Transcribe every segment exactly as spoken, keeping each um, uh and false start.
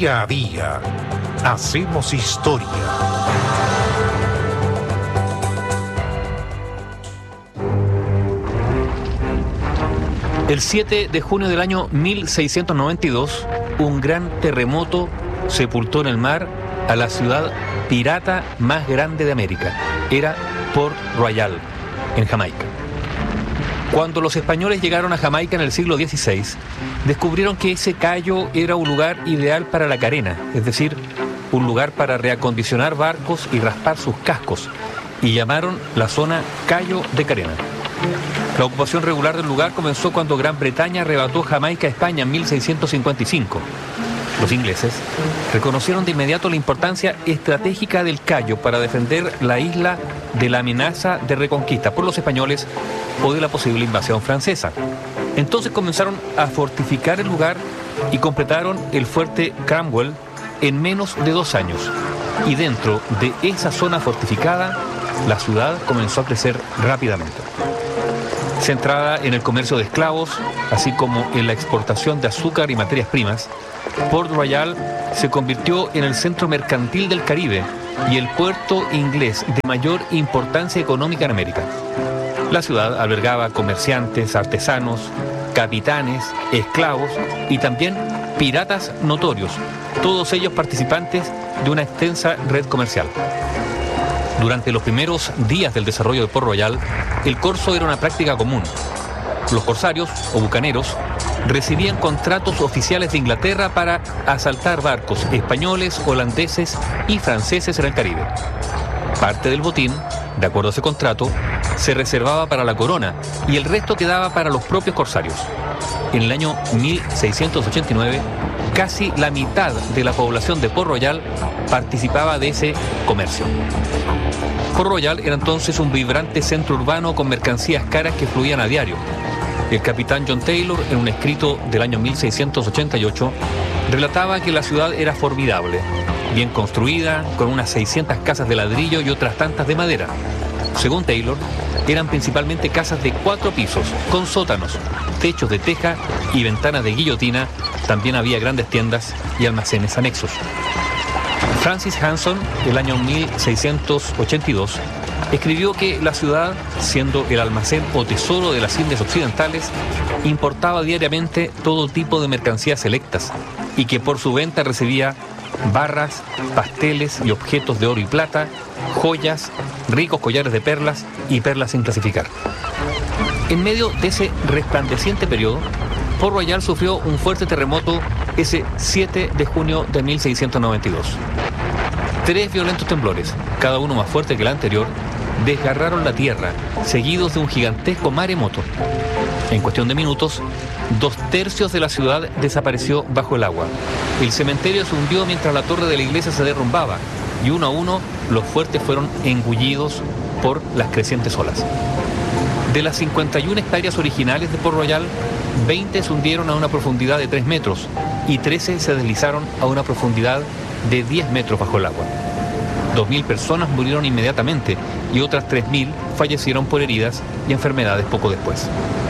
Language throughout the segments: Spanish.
Día a día hacemos historia. El siete de junio del año mil seiscientos noventa y dos, un gran terremoto sepultó en el mar a la ciudad pirata más grande de América. Era Port Royal, en Jamaica. Cuando los españoles llegaron a Jamaica en el siglo dieciséis, descubrieron que ese cayo era un lugar ideal para la carena, es decir, un lugar para reacondicionar barcos y raspar sus cascos, y llamaron la zona Cayo de Carena. La ocupación regular del lugar comenzó cuando Gran Bretaña arrebató Jamaica a España en mil seiscientos cincuenta y cinco. Los ingleses reconocieron de inmediato la importancia estratégica del Cayo para defender la isla de la amenaza de reconquista por los españoles o de la posible invasión francesa. Entonces comenzaron a fortificar el lugar y completaron el fuerte Cromwell en menos de dos años. Y dentro de esa zona fortificada, la ciudad comenzó a crecer rápidamente. Centrada en el comercio de esclavos, así como en la exportación de azúcar y materias primas, Port Royal se convirtió en el centro mercantil del Caribe y el puerto inglés de mayor importancia económica en América. La ciudad albergaba comerciantes, artesanos, capitanes, esclavos y también piratas notorios, todos ellos participantes de una extensa red comercial. Durante los primeros días del desarrollo de Port Royal, el corso era una práctica común. Los corsarios o bucaneros recibían contratos oficiales de Inglaterra para asaltar barcos españoles, holandeses y franceses en el Caribe. Parte del botín, de acuerdo a ese contrato, se reservaba para la corona y el resto quedaba para los propios corsarios. En el año mil seiscientos ochenta y nueve, casi la mitad de la población de Port Royal participaba de ese comercio. Port Royal era entonces un vibrante centro urbano con mercancías caras que fluían a diario. El capitán John Taylor, en un escrito del año mil seiscientos ochenta y ocho, relataba que la ciudad era formidable, bien construida, con unas seiscientas casas de ladrillo y otras tantas de madera. Según Taylor, eran principalmente casas de cuatro pisos, con sótanos, techos de teja y ventanas de guillotina. También había grandes tiendas y almacenes anexos. Francis Hanson, el año mil seiscientos ochenta y dos, escribió que la ciudad, siendo el almacén o tesoro de las Indias Occidentales, importaba diariamente todo tipo de mercancías selectas y que por su venta recibía barras, pasteles y objetos de oro y plata, joyas, ricos collares de perlas y perlas sin clasificar. En medio de ese resplandeciente periodo, Port Royal sufrió un fuerte terremoto ese siete de junio de mil seiscientos noventa y dos. Tres violentos temblores, cada uno más fuerte que el anterior, desgarraron la tierra, seguidos de un gigantesco maremoto. En cuestión de minutos, dos tercios de la ciudad desapareció bajo el agua. El cementerio se hundió mientras la torre de la iglesia se derrumbaba, y uno a uno los fuertes fueron engullidos por las crecientes olas. De las cincuenta y una hectáreas originales de Port Royal, veinte se hundieron a una profundidad de tres metros y trece se deslizaron a una profundidad de diez metros bajo el agua. dos mil personas murieron inmediatamente y otras tres mil fallecieron por heridas y enfermedades poco después.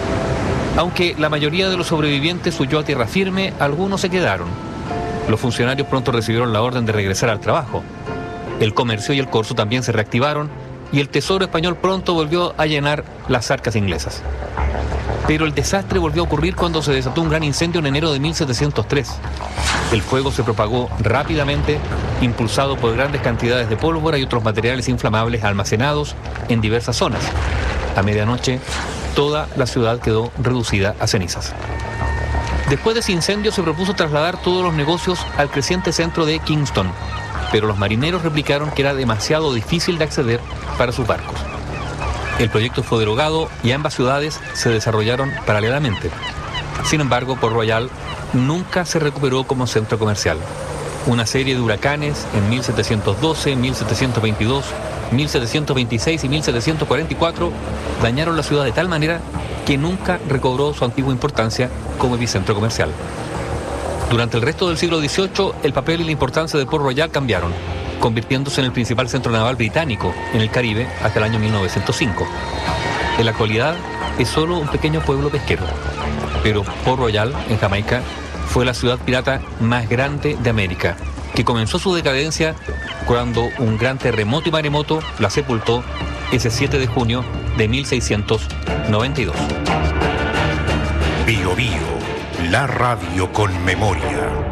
Aunque la mayoría de los sobrevivientes huyó a tierra firme, algunos se quedaron. Los funcionarios pronto recibieron la orden de regresar al trabajo. El comercio y el corso también se reactivaron y el tesoro español pronto volvió a llenar las arcas inglesas. Pero el desastre volvió a ocurrir cuando se desató un gran incendio en enero de mil setecientos tres. El fuego se propagó rápidamente, impulsado por grandes cantidades de pólvora y otros materiales inflamables almacenados en diversas zonas. A medianoche, toda la ciudad quedó reducida a cenizas. Después de ese incendio se propuso trasladar todos los negocios al creciente centro de Kingston, pero los marineros replicaron que era demasiado difícil de acceder para sus barcos. El proyecto fue derogado y ambas ciudades se desarrollaron paralelamente. Sin embargo, Port Royal nunca se recuperó como centro comercial. Una serie de huracanes en mil setecientos doce, mil setecientos veintidós, mil setecientos veintiséis y mil setecientos cuarenta y cuatro dañaron la ciudad de tal manera que nunca recobró su antigua importancia como epicentro comercial. Durante el resto del siglo dieciocho, el papel y la importancia de Port Royal cambiaron, convirtiéndose en el principal centro naval británico en el Caribe hasta el año mil novecientos cinco. En la actualidad es solo un pequeño pueblo pesquero, pero Port Royal, en Jamaica, fue la ciudad pirata más grande de América, que comenzó su decadencia cuando un gran terremoto y maremoto la sepultó ese siete de junio de mil seiscientos noventa y dos. Bio Bio, la radio con memoria.